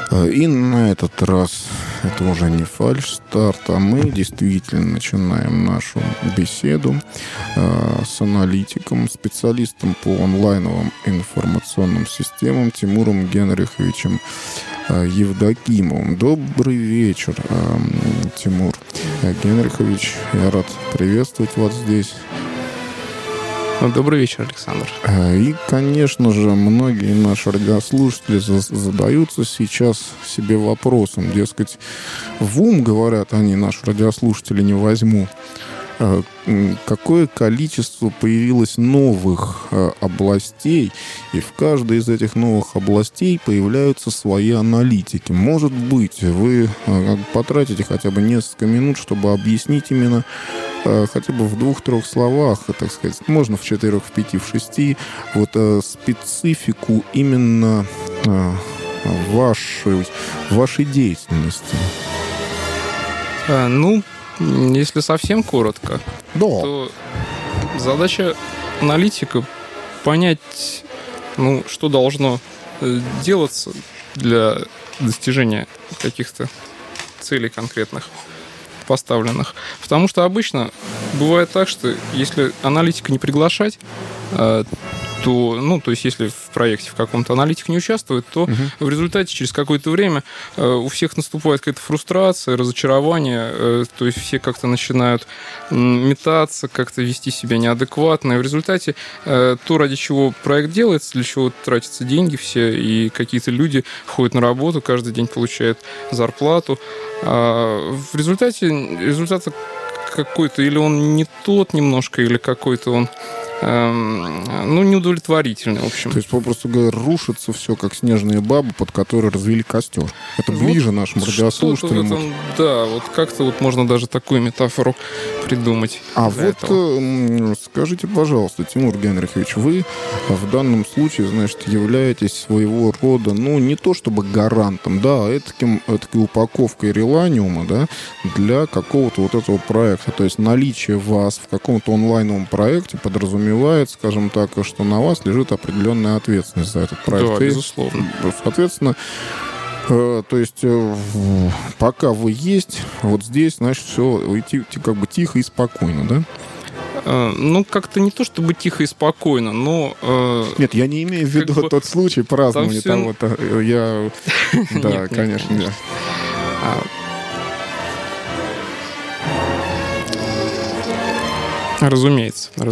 И на этот раз это уже не фальш-старт, а мы действительно начинаем нашу беседу с аналитиком, специалистом по онлайновым информационным системам Тимуром Генриховичем Евдокимовым. Добрый вечер, Тимур Генрихович. Я рад приветствовать вас здесь. Добрый вечер, Александр. И, конечно же, многие наши радиослушатели задаются сейчас себе вопросом. Дескать, в ум, говорят они, наши радиослушатели, не возьму. Какое количество появилось новых областей, и в каждой из этих новых областей появляются свои аналитики. Может быть, вы потратите хотя бы несколько минут, чтобы объяснить именно хотя бы в 2-3 словах, так сказать, можно в 4, в 5, в 6, вот специфику именно вашей деятельности. Если совсем коротко, то задача аналитика понять, что должно делаться для достижения каких-то целей конкретных поставленных. Потому что обычно бывает так, что если аналитика не приглашать, то есть если в проекте в каком-то аналитик не участвует, то в результате через какое-то время у всех наступает какая-то фрустрация, разочарование, то есть все как-то начинают метаться, как-то вести себя неадекватно, и в результате то, ради чего проект делается, для чего тратятся деньги все, и какие-то люди ходят на работу, каждый день получают зарплату, в результате результат какой-то, или он не тот немножко, или какой-то он неудовлетворительный, в общем. То есть, попросту говоря, рушится все, как снежные бабы, под которые развели костер. Это ближе нашим радиослушателям. Да, вот как-то вот можно даже такую метафору придумать. А вот скажите, пожалуйста, Тимур Генрихович, вы в данном случае, значит, являетесь своего рода, не то чтобы гарантом, да, а этакой упаковкой реланиума, да, для какого-то вот этого проекта. То есть наличие вас в каком-то онлайновом проекте подразумевает, скажем так, что на вас лежит определенная ответственность за этот проект. Да, безусловно. И, соответственно, то есть пока вы есть, вот здесь, значит, все идти как бы тихо и спокойно, да? Как-то не то, чтобы тихо и спокойно, но... Нет, я не имею в виду тот случай празднования того-то. Да, конечно, да. Разумеется. Да.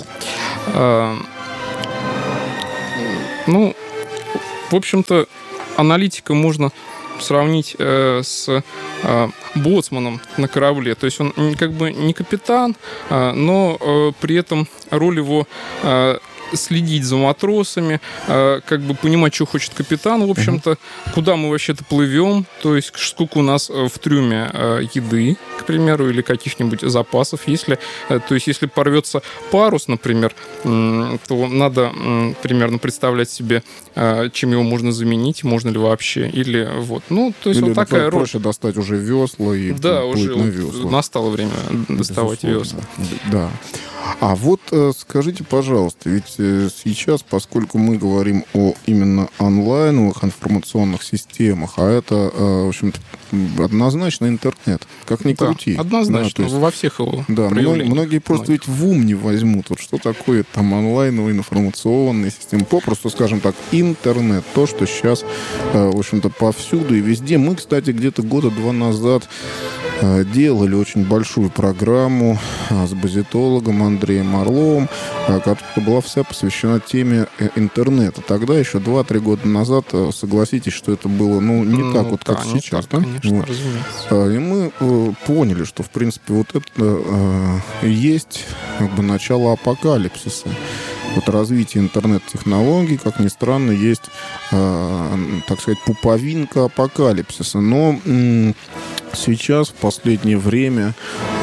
В общем-то, аналитика можно сравнить с боцманом на корабле. То есть он как бы не капитан, но при этом роль его следить за матросами, как бы понимать, что хочет капитан, в общем-то, куда мы вообще-то плывем, то есть сколько у нас в трюме еды, к примеру, или каких-нибудь запасов. Если порвется парус, например, то надо примерно представлять себе, чем его можно заменить, можно ли вообще, или вот. То есть вот такая роль. Проще достать уже весла и плыть на веслах. Настало время доставать весла. Да. А вот скажите, пожалуйста, ведь сейчас, поскольку мы говорим о именно онлайновых информационных системах, а это, в общем-то, однозначно интернет, как ни крути. Однозначно, во всех его проявлениях. Многие просто ведь в ум не возьмут, вот что такое там онлайновые информационные системы. Попросту, скажем так, интернет, то, что сейчас, в общем-то, повсюду и везде. Мы, кстати, где-то 2 года назад делали очень большую программу с базитологом Андреем Орловым, которая была вся посвящена теме интернета. Тогда, еще 2-3 года назад, согласитесь, что это было не так, вот как сейчас. Так, конечно, разумеется. И мы поняли, что, в принципе, вот это есть как бы начало апокалипсиса. Вот развитие интернет-технологий, как ни странно, есть, так сказать, пуповинка апокалипсиса. Но сейчас, в последнее время,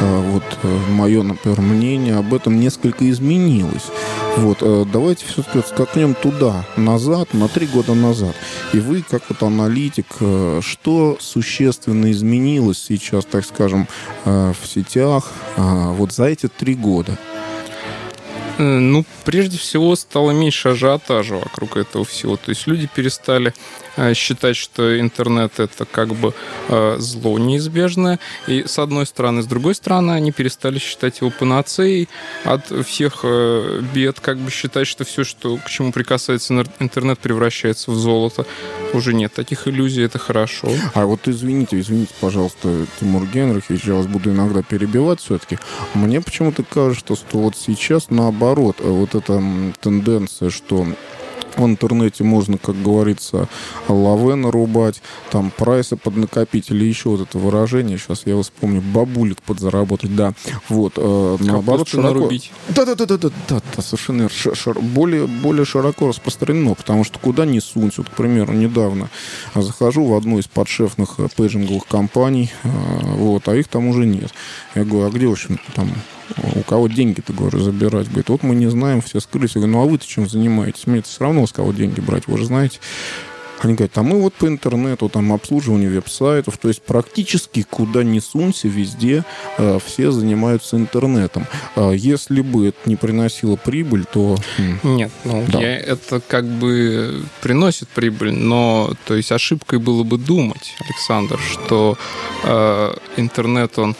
мое, например, мнение об этом несколько изменилось. Давайте все-таки скакнем туда, назад, на 3 года назад. И вы, как аналитик, что существенно изменилось сейчас, так скажем, в сетях за эти 3 года? Ну, прежде всего, стало меньше ажиотажа вокруг этого всего. То есть люди перестали считать, что интернет — это как бы зло неизбежное. И с одной стороны. С другой стороны, они перестали считать его панацеей от всех бед, как бы считать, что все, что, к чему прикасается интернет, превращается в золото. Уже нет таких иллюзий, это хорошо. А вот извините, пожалуйста, Тимур Генрихович, я вас буду иногда перебивать все-таки. Мне почему-то кажется, что вот сейчас наоборот, вот эта тенденция, что в интернете можно, как говорится, лаве нарубать, там прайсы поднакопить, или еще вот это выражение, сейчас я вспомню, бабулик подзаработать, да. Вот, наоборот, широко... нарубить. Да, совершенно более широко распространено, потому что куда ни сунь. Вот, к примеру, недавно захожу в одну из подшефных пейджинговых компаний, вот, а их там уже нет. Я говорю, а где, в общем, там... У кого деньги-то, говорю, забирать? Говорит, вот мы не знаем, все скрылись. Я говорю, ну а вы-то чем занимаетесь? Мне-то все равно с кого деньги брать, вы же знаете. Они говорят, а мы вот по интернету, там обслуживание веб-сайтов. То есть практически куда ни сунься, везде все занимаются интернетом. Если бы это не приносило прибыль, то... Нет, это как бы приносит прибыль, но то есть ошибкой было бы думать, Александр, что интернет, он...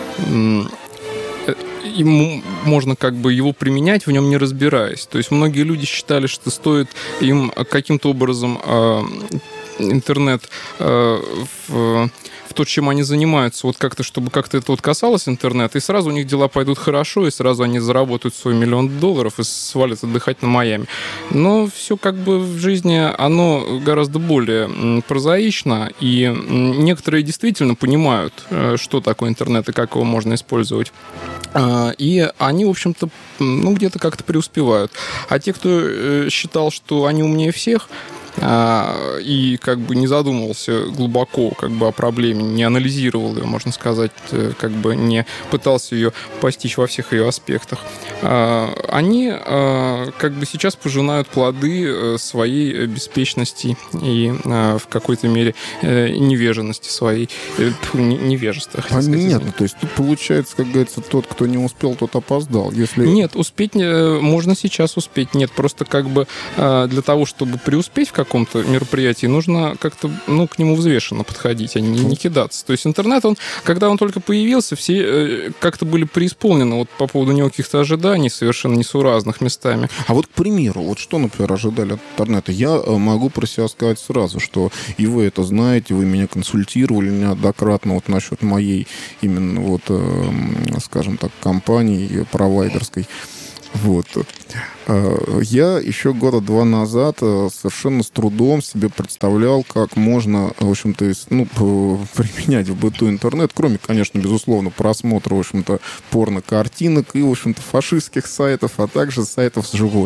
Ему можно как бы его применять, в нем не разбираясь. То есть многие люди считали, что стоит им каким-то образом интернет в то, чем они занимаются, вот как-то, чтобы как-то это вот касалось интернета, и сразу у них дела пойдут хорошо, и сразу они заработают свой $1 миллион и свалят отдыхать на Майами. Но все как бы в жизни, оно гораздо более прозаично, и некоторые действительно понимают, что такое интернет и как его можно использовать. И они, в общем-то, где-то как-то преуспевают. А те, кто считал, что они умнее всех, и как бы не задумывался глубоко как бы о проблеме, не анализировал ее, можно сказать, как бы не пытался ее постичь во всех ее аспектах, они как бы сейчас пожинают плоды своей беспечности и в какой-то мере невеженности своей, невежества. Нет, то есть тут получается, как говорится, тот, кто не успел, тот опоздал. Если... Нет, успеть можно сейчас успеть. Нет, просто как бы для того, чтобы преуспеть в каком-то мероприятии, нужно как-то, к нему взвешенно подходить, а не кидаться. То есть интернет, когда он только появился, все как-то были преисполнены вот по поводу него каких-то ожиданий, совершенно несуразных местами. А вот, к примеру, вот что, например, ожидали от интернета? Я могу про себя сказать сразу, что и вы это знаете, вы меня консультировали неоднократно вот насчет моей именно вот, скажем так, компании провайдерской. Вот. Я еще 2 года назад совершенно с трудом себе представлял, как можно, в общем-то, применять в быту интернет, кроме, конечно, безусловно, просмотра, в общем-то, порно-картинок и, в общем-то, фашистских сайтов, а также сайтов с животными.